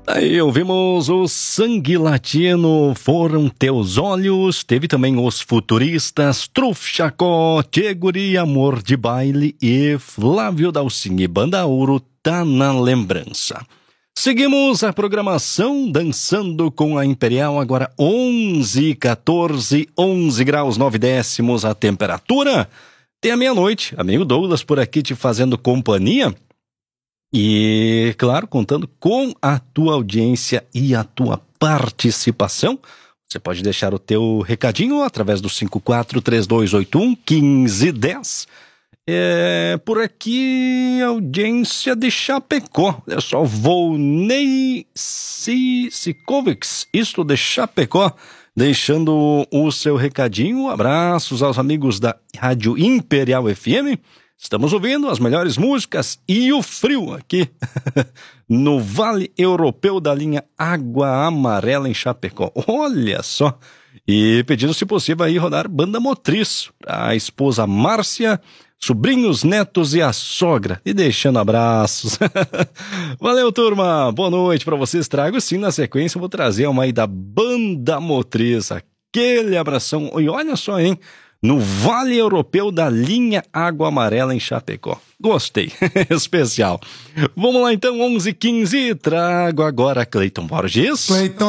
Aí ouvimos o Sangue Latino, Foram Teus Olhos, teve também os Futuristas, Truf Chacó, Tcheguri, Amor de Baile e Flávio Dalcin e Banda Ouro, Tá na Lembrança. Seguimos a programação dançando com a Imperial, agora 11h14, 11 graus 9 décimos a temperatura. Tem a meia-noite, amigo Douglas por aqui te fazendo companhia. E, claro, contando com a tua audiência e a tua participação. Você pode deixar o teu recadinho através do 54-3281-1510. Por aqui, audiência de Chapecó. É só Volney Sikovics, isto de Chapecó, deixando o seu recadinho. Abraços aos amigos da Rádio Imperial FM. Estamos ouvindo as melhores músicas e o frio aqui no Vale Europeu da linha Água Amarela em Chapecó. Olha só! E pedindo, se possível, aí rodar Banda Motriz para a esposa Márcia, sobrinhos, netos e a sogra. E deixando abraços. Valeu, turma! Boa noite para vocês. Trago sim, na sequência eu vou trazer uma aí da Banda Motriz. Aquele abração. E olha só, hein? No Vale Europeu da linha Água Amarela em Chapecó. Gostei, especial. Vamos lá então, 11h15, trago agora Cleiton Borges.